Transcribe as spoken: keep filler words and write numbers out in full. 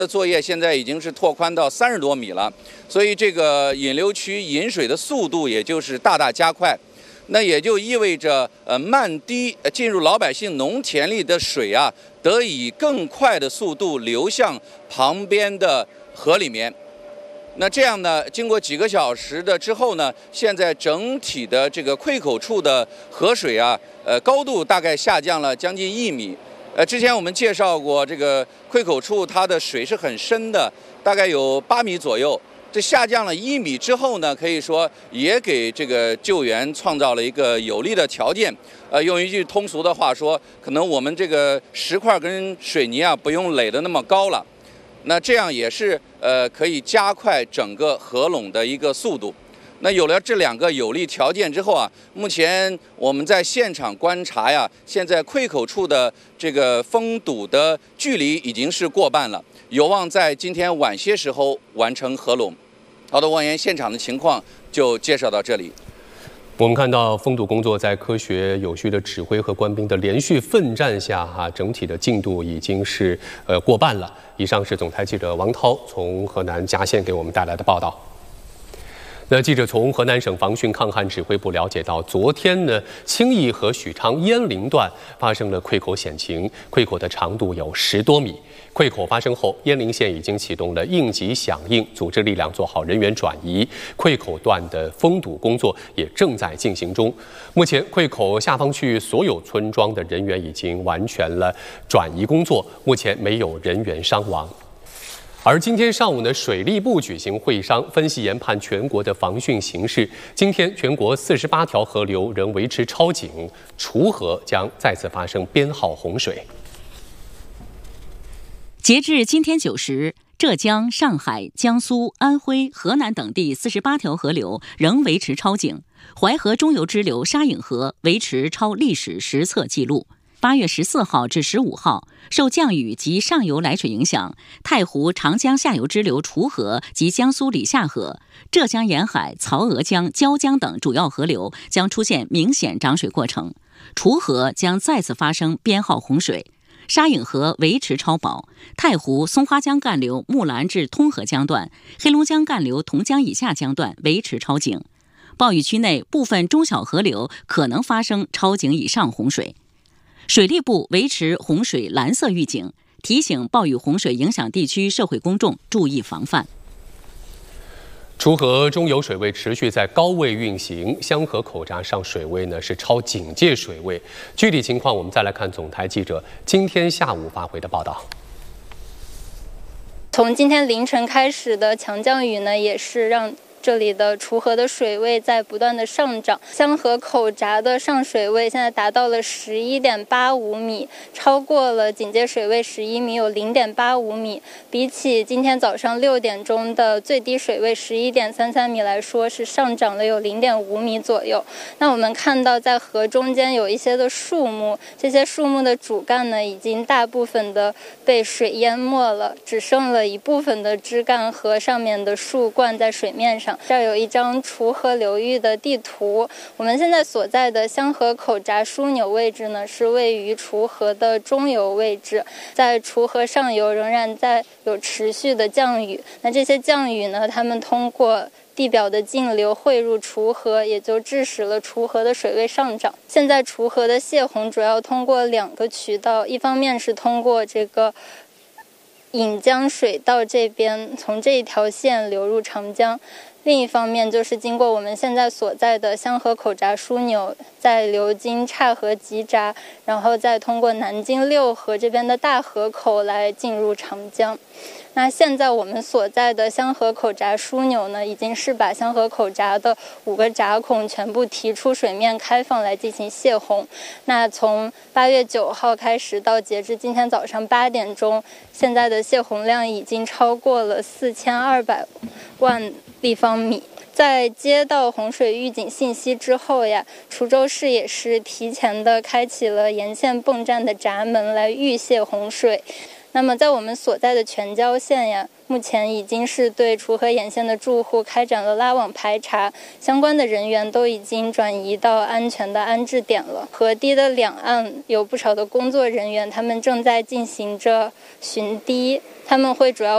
的作业现在已经是拓宽到三十多米了，所以这个引流区引水的速度也就是大大加快。那也就意味着，呃，慢滴进入老百姓农田里的水啊，得以更快的速度流向旁边的河里面。那这样呢，经过几个小时的之后呢，现在整体的这个溃口处的河水啊，呃，高度大概下降了将近一米。呃，之前我们介绍过，这个溃口处它的水是很深的，大概有八米左右。这下降了一米之后呢，可以说也给这个救援创造了一个有利的条件。呃，用一句通俗的话说，可能我们这个石块跟水泥啊不用垒得那么高了。那这样也是呃可以加快整个合拢的一个速度。那有了这两个有利条件之后啊，目前我们在现场观察呀，现在溃口处的这个封堵的距离已经是过半了，有望在今天晚些时候完成合拢。好的，王岩，现场的情况就介绍到这里。 我们看到封堵工作在科学有序的指挥和官兵的连续奋战下，哈，整体的进度已经是呃过半了。以上是总台记者王涛从河南嘉县给我们带来的报道。那记者从河南省防汛抗旱指挥部了解到，昨天呢，青义和许昌鄢陵段发生了溃口险情，溃口的长度有十多米。溃口发生后，鄢陵县已经启动了应急响应，组织力量做好人员转移，溃口段的封堵工作也正在进行中。目前，溃口下方区域所有村庄的人员已经完成了转移工作，目前没有人员伤亡。而今天上午呢，水利部举行会商，分析研判全国的防汛形势。今天全国四十八条河流仍维持超警，滁河将再次发生编号洪水。 截至今天九时，浙江、上海、江苏、安徽、河南等地四十八条河流仍维持超警，淮河中游支流沙颍河维持超历史实测记录。八月十四号至十五号，受降雨及上游来水影响，太湖长江下游支流滁河及江苏礼下河、浙江沿海曹娥江、椒江等主要河流将出现明显涨水过程，滁河将再次发生编号洪水。沙颍河维持超保，太湖松花江干流木兰至通河江段、黑龙江干流同江以下江段维持超警。暴雨区内部分中小河流可能发生超警以上洪水。水利部维持洪水蓝色预警，提醒暴雨洪水影响地区社会公众注意防范。 滁河中游水位持续在高位运行，香河口闸上水位呢是超警戒水位。具体情况，我们再来看总台记者今天下午发回的报道。 从今天凌晨开始的强降雨呢，也是让这里的滁河的水位在不断的上涨，香河口闸的上水位现在达到了十一点八五米，超过了警戒水位十一米，有零点八五米。比起今天早上六点钟的最低水位十一点三三米来说，是上涨了有零点五米左右。那我们看到在河中间有一些的树木，这些树木的主干呢，已经大部分的被水淹没了，只剩了一部分的枝干和上面的树冠在水面上。这儿有一张滁河流域的地图，我们现在所在的香河口闸枢纽位置呢，是位于滁河的中游位置，在滁河上游仍然在有持续的降雨。那这些降雨呢，它们通过地表的径流汇入滁河，也就致使了滁河的水位上涨。现在滁河的泄洪主要通过两个渠道，一方面是通过这个引江水道这边，从这一条线流入长江。另一方面就是经过我们现在所在的香河口闸枢纽，再流经岔河集闸，然后再通过南京六河这边的大河口来进入长江。那现在我们所在的香河口闸枢纽呢，已经是把香河口闸的五个闸孔全部提出水面开放来进行泄洪。那从八月九号开始到截至今天早上八点钟，现在的泄洪量已经超过了四千二百万立方米。在接到洪水预警信息之后呀，滁州市也是提前的开启了沿线泵站的闸门来预泄洪水。那么在我们所在的全椒县呀，目前已经是对滁河沿线的住户开展了拉网排查，相关的人员都已经转移到安全的安置点了。河堤的两岸有不少的工作人员，他们正在进行着巡堤，他们会主要